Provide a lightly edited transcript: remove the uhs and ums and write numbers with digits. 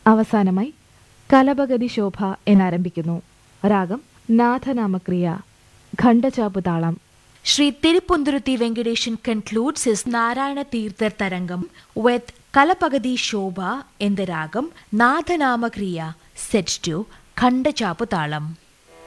അവസാനമായി കലപഗതി ശോഭ എന്നാരംഭിക്കുന്നു. രാഗം നാഥനാമക്രിയ, ഖണ്ഡചാപ്പ് താളം. Sri Tirupundruthi Venkatesan concludes his Narayana Tirtha Tarangam with Kalapagadi Shobha in the ragam Nathanama Kriya set to Khandachaputalam.